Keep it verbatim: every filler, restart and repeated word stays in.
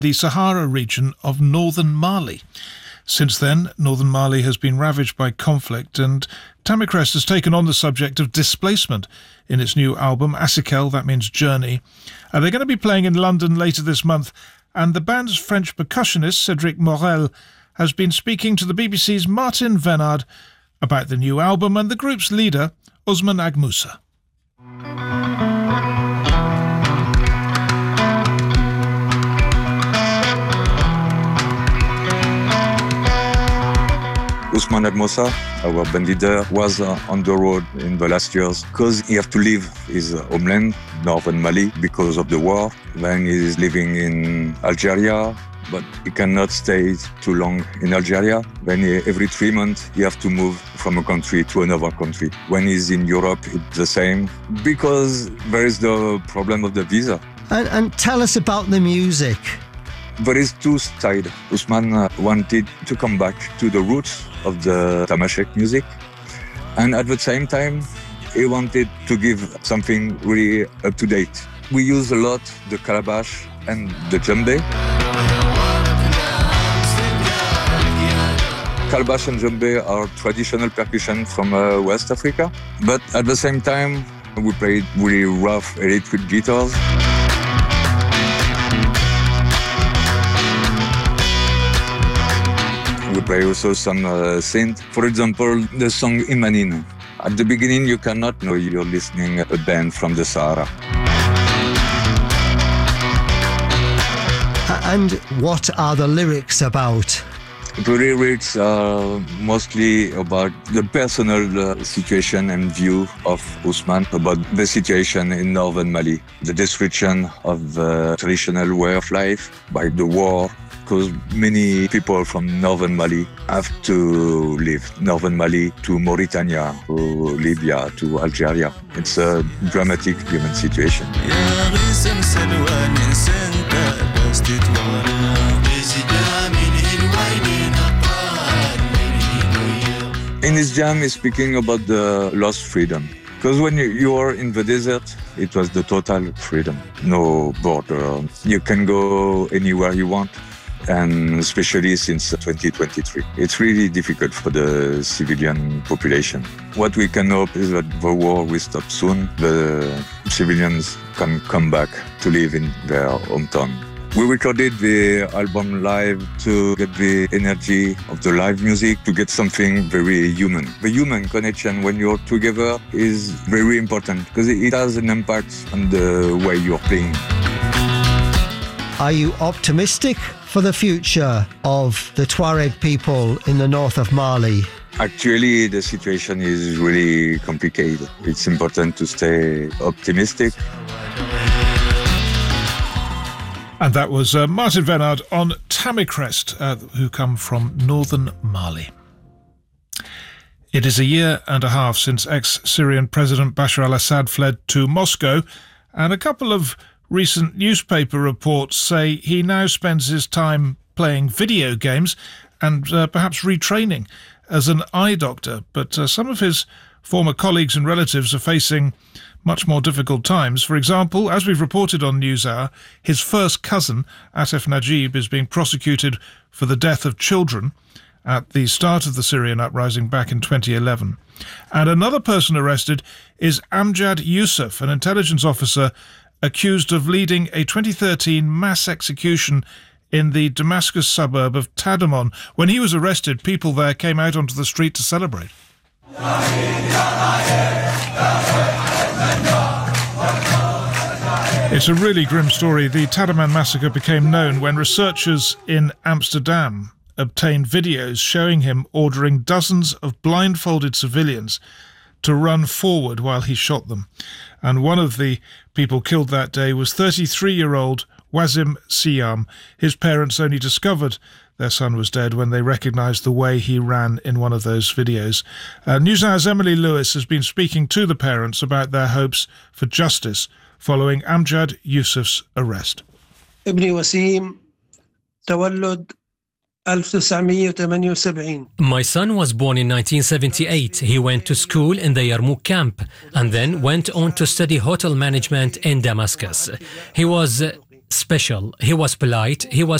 the Sahara region of northern Mali. Since then, northern Mali has been ravaged by conflict, and Tamicrest has taken on the subject of displacement in its new album, Asikel, that means journey. Uh, they're going to be playing in London later this month, and the band's French percussionist, Cédric Morel, has been speaking to the B B C's Martin Venard about the new album and the group's leader, Ousmane Agmoussa. Ousmane Agmoussa, our band leader, was uh, on the road in the last years because he have to leave his uh, homeland, northern Mali, because of the war. Then he is living in Algeria, but he cannot stay too long in Algeria. Then he, every three months he have to move from a country to another country. When he's in Europe, it's the same, because there is the problem of the visa. And, and tell us about the music. There is two sides. Ousmane uh, wanted to come back to the roots of the Tamashek music, and at the same time he wanted to give something really up to date. We use a lot the calabash and the djembe. Calabash and djembe are traditional percussion from uh, West Africa, but at the same time we played really rough electric guitars. We play also some uh, synth. For example, the song Imanine. At the beginning, you cannot know you're listening to a band from the Sahara. And what are the lyrics about? The lyrics are mostly about the personal uh, situation and view of Ousmane, about the situation in northern Mali, the destruction of the traditional way of life by the war, because many people from northern Mali have to leave northern Mali to Mauritania, to Libya, to Algeria. It's a dramatic human situation. In his jam, he's speaking about the lost freedom. Because when you, you are in the desert, it was the total freedom. No border. You can go anywhere you want. And especially since twenty twenty-three. It's really difficult for the civilian population. What we can hope is that the war will stop soon. The civilians can come back to live in their hometown. We recorded the album live to get the energy of the live music, to get something very human. The human connection when you're together is very important because it has an impact on the way you're playing. Are you optimistic for the future of the Tuareg people in the north of Mali? Actually, the situation is really complicated. It's important to stay optimistic. And that was uh, Martin Venard on Tamicrest, uh, who come from northern Mali. It is a year and a half since ex-Syrian President Bashar al-Assad fled to Moscow, and a couple of recent newspaper reports say he now spends his time playing video games and uh, perhaps retraining as an eye doctor. But uh, some of his former colleagues and relatives are facing much more difficult times. For example, as we've reported on NewsHour, his first cousin, Atef Najib, is being prosecuted for the death of children at the start of the Syrian uprising back in twenty eleven. And another person arrested is Amjad Yusuf, an intelligence officer accused of leading a twenty thirteen mass execution in the Damascus suburb of Tadamon. When he was arrested, people there came out onto the street to celebrate. It's a really grim story. The Tadamon massacre became known when researchers in Amsterdam obtained videos showing him ordering dozens of blindfolded civilians to run forward while he shot them. And one of the people killed that day was thirty-three-year-old Wazim Siam. His parents only discovered their son was dead when they recognised the way he ran in one of those videos. Uh, NewsHour's Emily Lewis has been speaking to the parents about their hopes for justice following Amjad Yusuf's arrest. ابني وسيم تولد ألف وتسعمائة وثمانية وسبعين. My son was born in nineteen seventy-eight. He went to school in the Yarmouk camp and then went on to study hotel management in Damascus. He was special. He was polite. He was